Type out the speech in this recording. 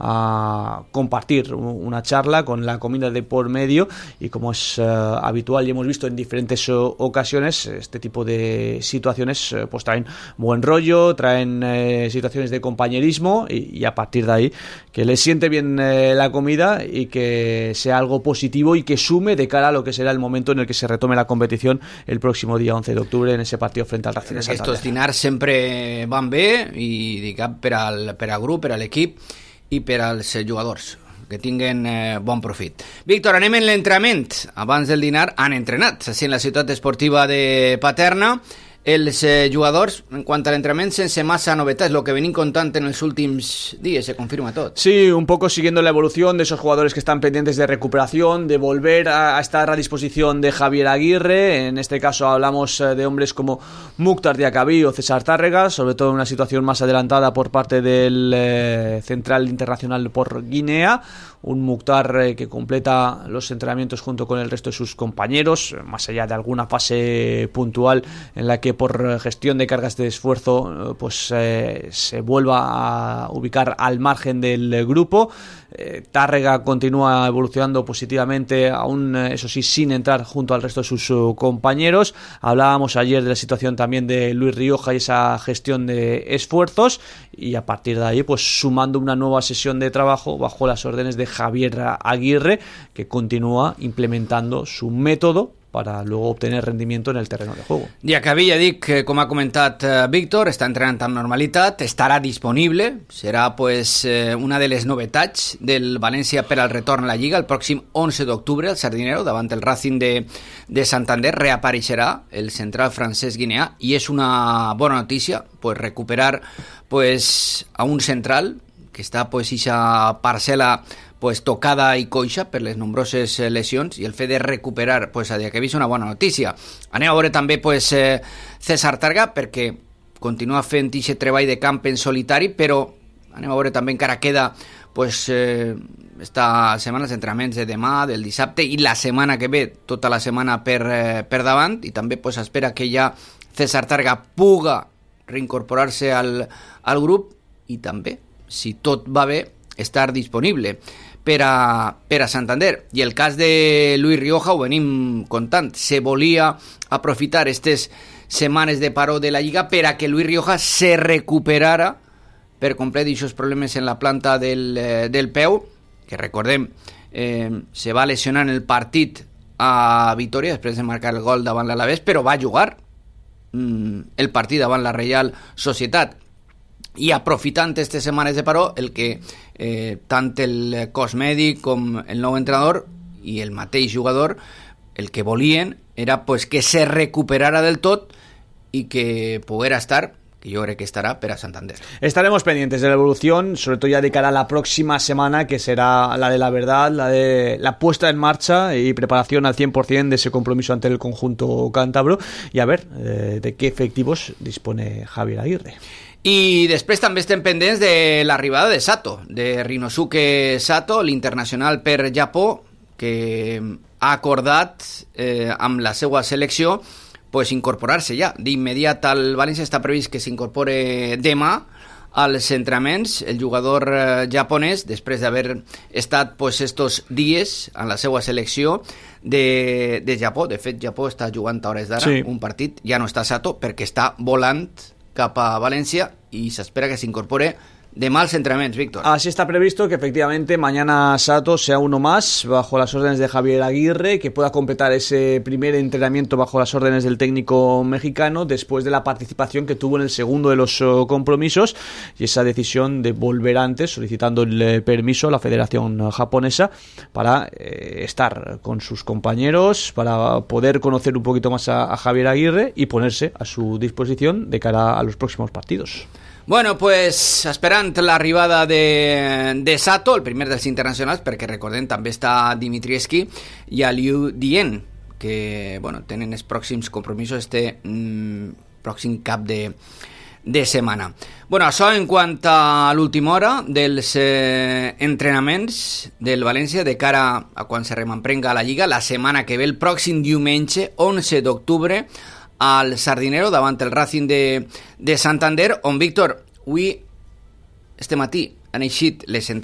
a compartir una charla con la comida de por medio, y como es habitual y hemos visto en diferentes ocasiones, este tipo de situaciones pues traen buen rollo, traen situaciones de compañerismo, y a partir de ahí que les siente bien la comida y que sea algo positivo y que sume de cara a lo que será el momento en el que se retome la competición el próximo día 11 de octubre en ese partido frente al Racing de Santander. Estos dinars sempre van bé i diguem per al grup, per a l'equip i per als jugadors que tinguen bon profit. Víctor, anem en l'entrenament. Abans del dinar han entrenat així en la ciutat esportiva de Paterna. Els jugadors, en quant a l'entrenament, sense massa novetats, lo que venim contant en els últims días, se confirma tot. Sí, un poco siguiendo la evolución de esos jugadores que están pendientes de recuperación, de volver a estar a disposición de Javier Aguirre. En este caso hablamos de hombres como Mukhtar Diakhaby o César Tárrega, sobre todo en una situación más adelantada por parte del central internacional por Guinea. Un Mukhtar que completa los entrenamientos junto con el resto de sus compañeros, más allá de alguna fase puntual en la que por gestión de cargas de esfuerzo pues se vuelva a ubicar al margen del grupo. Tárrega continúa evolucionando positivamente, aún eso sí sin entrar junto al resto de sus compañeros. Hablábamos ayer de la situación también de Luis Rioja y esa gestión de esfuerzos, y a partir de ahí pues sumando una nueva sesión de trabajo bajo las órdenes de Javier Aguirre, que continúa implementando su método para luego obtener rendimiento en el terreno de juego. Diakhaby, ja dic, com ha comentat Víctor, està entrenant amb normalitat, estarà disponible, serà pues una de les novetats del València per al retorn a la Lliga el pròxim 11 d'octubre al Sardinero davant el Racing de Santander. Reapareixerà el central francès guineà, i és una bona notícia pues recuperar pues a un central que està pues ixa parcel·la pues tocada i coixa per les nombroses lesions, i el fet de recuperar pues a Diakhaby és una bona notícia. Anem a veure també pues César Tárrega, perquè continua fent aquest treball de camp en solitari, però anem a veure també, encara queda pues esta setmana els entrenaments de demà, del dissabte i la setmana que ve, tota la setmana per davant, i també pues espera que ja César Tárrega puga reincorporar-se al grup, i també, si tot va bé, estar disponible per a Santander. I el cas de Luis Rioja ho venim contant, se volia aprofitar aquestes setmanes de paró de la Lliga per a que Luis Rioja se recuperara per complet d'aquests problemes en la planta del peu, que recordem se va lesionar en el partit a Vitoria després de marcar el gol davant l'Alavés, però va jugar el partit davant la Reial Societat. I aprofitant aquestes setmanes de paró, el que tant el cos mèdic com el nou entrenador i el mateix jugador el que volien era pues que se recuperara del tot i que poguera estar, que yo creo que estará para Santander. Estaremos pendientes de la evolución, sobre todo ya de cara a la próxima semana, que será la de la verdad, la de la puesta en marcha y preparación al 100% de ese compromiso ante el conjunto cántabro, y a ver de qué efectivos dispone Javier Aguirre. I després també estem pendents de l'arribada de Sato, de Rinosuke Sato, l'internacional per Japó, que ha acordat amb la seva selecció pues incorporar-se ja d'immediat al València. Està previst que s'incorpore demà als entrenaments el jugador japonès, després d'haver estat pues estos dies en la seva selecció de Japó. De fet, Japó està jugant a hores d'ara un partit, ja no està Sato perquè està volant cap a València y se espera que se incorpore de más entrenamientos, Víctor. Así está previsto que efectivamente mañana Sato sea uno más bajo las órdenes de Javier Aguirre, que pueda completar ese primer entrenamiento bajo las órdenes del técnico mexicano después de la participación que tuvo en el segundo de los compromisos y esa decisión de volver antes, solicitando el permiso a la Federación Japonesa para estar con sus compañeros, para poder conocer un poquito más a Javier Aguirre y ponerse a su disposición de cara a los próximos partidos. Bueno, pues esperant l'arribada de Sato, el primer dels internacionals, perquè recordem també està Dimitrievski i Liu Dien, que bueno, tenen els pròxims compromisos pròxim cap de setmana. Bueno, això en quant a l'última hora dels entrenaments del València de cara a quan se rememprenga la Lliga la setmana que ve, el pròxim diumenge 11 d'octubre al Sardinero davant el Racing de Santander, on, Víctor, avui, este matí han eixit les